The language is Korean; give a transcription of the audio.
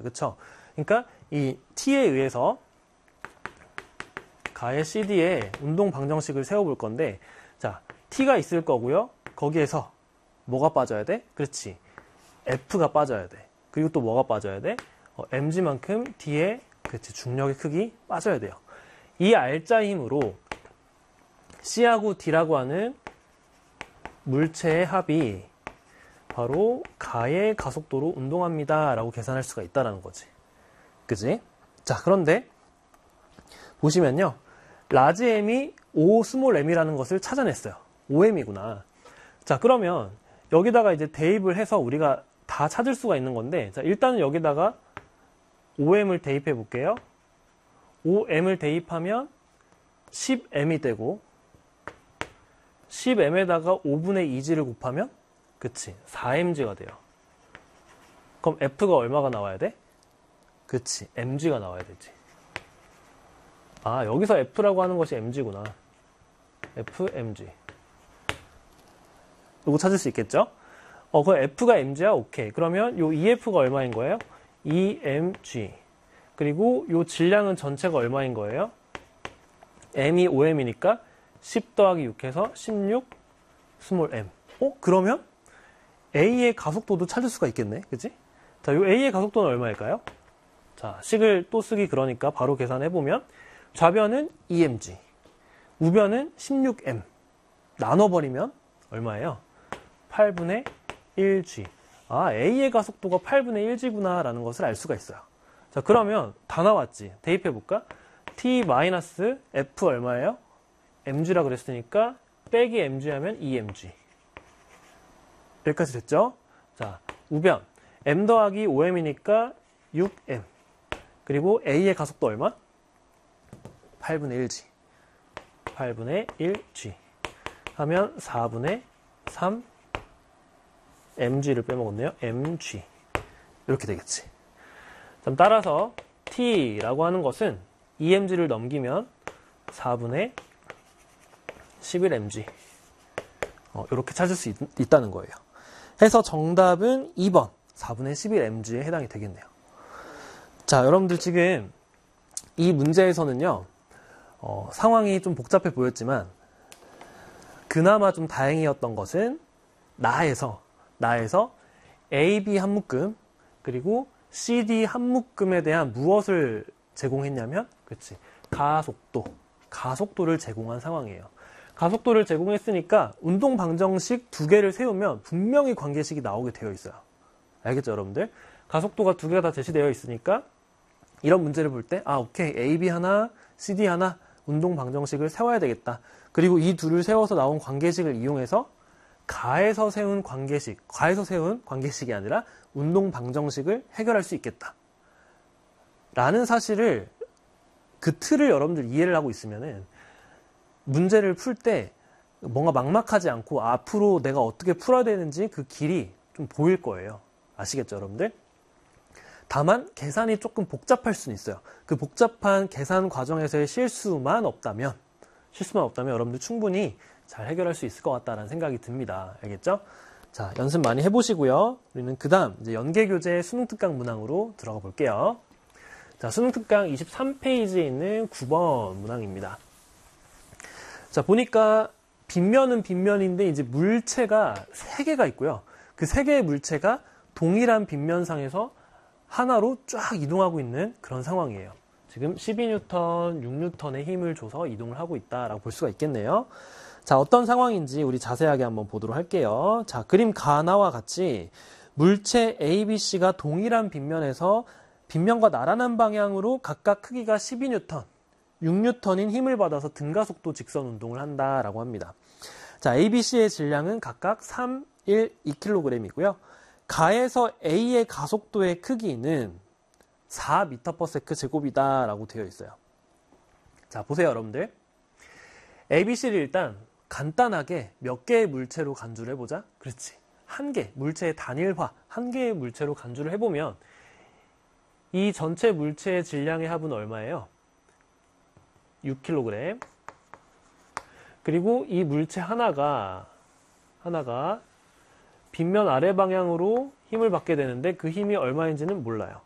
그쵸? 그러니까 이 T에 의해서 가의 CD에 운동 방정식을 세워볼 건데, 자, T가 있을 거고요. 거기에서 뭐가 빠져야 돼? 그렇지. F가 빠져야 돼. 그리고 또 뭐가 빠져야 돼? mg만큼 D의 그렇지, 중력의 크기 빠져야 돼요. 이 R자 힘으로 C하고 D라고 하는 물체의 합이 바로 가의 가속도로 운동합니다 라고 계산할 수가 있다는 거지. 그지? 자, 그런데 보시면요, 라지 m이 5 스몰 m이라는 것을 찾아냈어요. 5m이구나. 자, 그러면 여기다가 이제 대입을 해서 우리가 다 찾을 수가 있는 건데, 자, 일단은 여기다가 5m을 대입해 볼게요. 5m을 대입하면 10m이 되고, 10m에다가 5분의 2g를 곱하면, 그치, 4mg가 돼요. 그럼 F가 얼마가 나와야 돼? 그치, mg가 나와야 되지. 아, 여기서 F라고 하는 것이 mg구나. FmG. 이거 찾을 수 있겠죠? 그럼 F가 mg야? 오케이. 그러면 요 EF가 얼마인 거예요? EMG. 그리고 요 질량은 전체가 얼마인 거예요? m이 5m이니까 10 더하기 6 해서 16 스몰 m. 그러면 A의 가속도도 찾을 수가 있겠네. 그치? 자, 요 A의 가속도는 얼마일까요? 자, 식을 또 쓰기 그러니까 바로 계산해보면 좌변은 EMG, 우변은 16m. 나눠버리면 얼마예요? 8분의 1g. 아, A의 가속도가 8분의 1g구나 라는 것을 알 수가 있어요. 자, 그러면 다 나왔지. 대입해볼까? T-F 얼마예요? mg라 그랬으니까 빼기 mg 하면 2mg. 여기까지 됐죠? 자, 우변 m 더하기 5m이니까 6m. 그리고 A의 가속도 얼마? 8분의 1g. 8분의 1g 하면 4분의 3 mg를 빼먹었네요. mg. 이렇게 되겠지. 그럼 따라서 t라고 하는 것은 2mg를 넘기면 4분의 11mg. 이렇게 찾을 수 있다는 거예요. 해서 정답은 2번 4분의 11mg에 해당이 되겠네요. 자, 여러분들 지금 이 문제에서는요, 상황이 좀 복잡해 보였지만 그나마 좀 다행이었던 것은 나에서 AB 한 묶음 그리고 CD 한 묶음에 대한 무엇을 제공했냐면, 그렇지, 가속도를 제공한 상황이에요. 가속도를 제공했으니까 운동 방정식 두 개를 세우면 분명히 관계식이 나오게 되어 있어요. 알겠죠, 여러분들? 가속도가 두 개가 다 제시되어 있으니까 이런 문제를 볼 때, 아, 오케이, AB 하나, CD 하나 운동 방정식을 세워야 되겠다. 그리고 이 둘을 세워서 나온 관계식을 이용해서 가에서 세운 관계식이 아니라 운동 방정식을 해결할 수 있겠다. 라는 사실을, 그 틀을 여러분들 이해를 하고 있으면은 문제를 풀 때 뭔가 막막하지 않고 앞으로 내가 어떻게 풀어야 되는지 그 길이 좀 보일 거예요. 아시겠죠, 여러분들? 다만 계산이 조금 복잡할 수는 있어요. 그 복잡한 계산 과정에서의 실수만 없다면 여러분들 충분히 잘 해결할 수 있을 것 같다는 생각이 듭니다. 알겠죠? 자, 연습 많이 해보시고요. 우리는 그 다음 이제 연계교재 수능특강 문항으로 들어가 볼게요. 자, 수능특강 23페이지에 있는 9번 문항입니다. 자, 보니까 빗면은 빗면인데 이제 물체가 3개가 있고요. 그 3개의 물체가 동일한 빗면상에서 하나로 쫙 이동하고 있는 그런 상황이에요. 지금 12N, 6N의 힘을 줘서 이동을 하고 있다라고 볼 수가 있겠네요. 자, 어떤 상황인지 우리 자세하게 한번 보도록 할게요. 자, 그림 가나와 같이 물체 A, B, C가 동일한 빗면에서 빗면과 나란한 방향으로 각각 크기가 12N, 6N인 힘을 받아서 등가속도 직선 운동을 한다라고 합니다. 자, A, B, C의 질량은 각각 3, 1, 2kg이고요. 가에서 A의 가속도의 크기는 4m/s 제곱이다 라고 되어 있어요. 자, 보세요, 여러분들. ABC를 일단 간단하게 몇 개의 물체로 간주를 해보자. 그렇지. 한 개, 물체의 단일화, 한 개의 물체로 간주를 해보면 이 전체 물체의 질량의 합은 얼마예요? 6kg. 그리고 이 물체 하나가 빗면 아래 방향으로 힘을 받게 되는데 그 힘이 얼마인지는 몰라요.